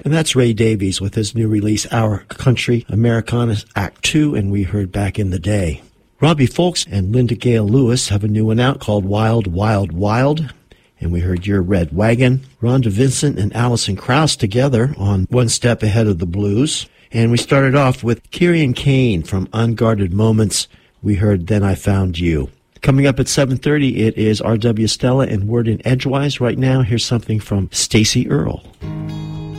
And that's Ray Davies with his new release, Our Country Americana Act 2, and we heard Back in the Day. Robbie Fulks and Linda Gale Lewis have a new one out called Wild, Wild, Wild, and we heard Your Red Wagon. Rhonda Vincent and Alison Krauss together on One Step Ahead of the Blues. And we started off with Kieran Kane from Unguarded Moments. We heard Then I Found You. Coming up at 7:30, it is R.W. Stella and Word in Edgewise. Right now, here's something from Stacey Earle.